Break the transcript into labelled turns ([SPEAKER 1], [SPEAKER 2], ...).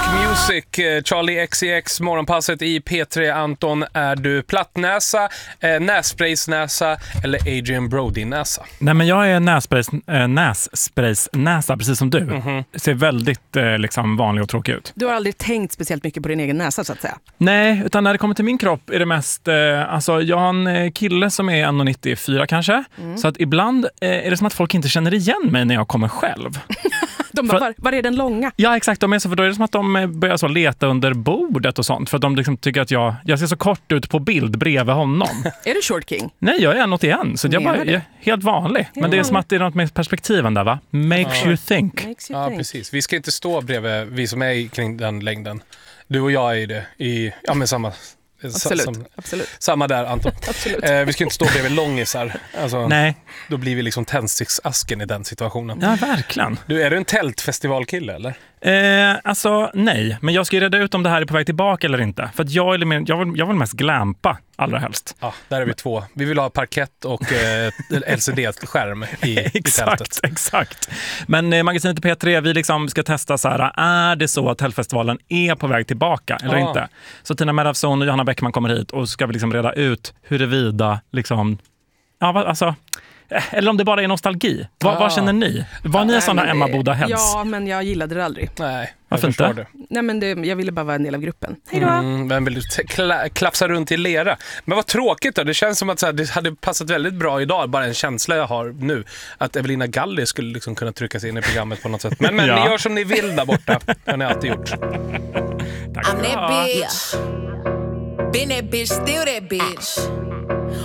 [SPEAKER 1] Music, Charlie XCX, morgonpasset i P3. Anton, är du plattnäsa, nässpraysnäsa eller Adrian Brody-näsa?
[SPEAKER 2] Nej, men jag är nässpraysnäsa, precis som du. Ser väldigt liksom vanlig och tråkig ut.
[SPEAKER 3] Du har aldrig tänkt speciellt mycket på din egen näsa, så att säga?
[SPEAKER 2] Nej, utan när det kommer till min kropp är det mest... alltså, jag har en kille som är 1,94 kanske. Så att ibland är det som att folk inte känner igen mig när jag kommer själv.
[SPEAKER 3] De bara, var är den långa?
[SPEAKER 2] Ja, exakt. För då är det som att de börjar så leta under bordet och sånt. För att de liksom tycker att jag ser så kort ut på bild bredvid honom.
[SPEAKER 3] Är du short king?
[SPEAKER 2] Nej, jag är 1,81. Så jag är helt vanlig. Men det är som att det är något med perspektiven där, va? Makes you think.
[SPEAKER 1] Ja, precis. Vi ska inte stå bredvid, vi som är kring den längden. Du och jag är det med samma...
[SPEAKER 3] Absolut.
[SPEAKER 1] Samma där, Anton. Vi ska inte stå bredvid långisar. Alltså,
[SPEAKER 2] nej.
[SPEAKER 1] Då blir vi liksom tändsticksasken i den situationen.
[SPEAKER 2] Ja, verkligen.
[SPEAKER 1] Är du en tältfestivalkille, eller?
[SPEAKER 2] Alltså, nej. Men jag ska ju reda ut om det här är på väg tillbaka eller inte. För att jag vill mest glampa allra helst.
[SPEAKER 1] Ja, där är vi två. Vi vill ha parkett och LCD-skärm i tältet.
[SPEAKER 2] Exakt. Men magasinet P3, vi liksom ska testa så här, är det så att tältfestivalen är på väg tillbaka eller inte? Så Tina Medavson och Johanna Bäckman kommer hit och ska vi liksom reda ut huruvida liksom, eller om det bara är nostalgi. Vad känner ni? Var ni sådana Emma Boda-heads?
[SPEAKER 3] Ja, men jag gillade det aldrig.
[SPEAKER 1] Nej,
[SPEAKER 2] varför inte?
[SPEAKER 3] Nej, men jag ville bara vara en del av gruppen. Hej då!
[SPEAKER 1] Men vill du klapsa runt i lera? Men vad tråkigt då. Det känns som att så här, det hade passat väldigt bra idag. Bara en känsla jag har nu. Att Evelina Galli skulle liksom kunna trycka sig in i programmet på något sätt. Men ni gör som ni vill där borta. Det har ni alltid gjort.
[SPEAKER 2] Tack.
[SPEAKER 4] I'm that bitch. Been that bitch, still that bitch.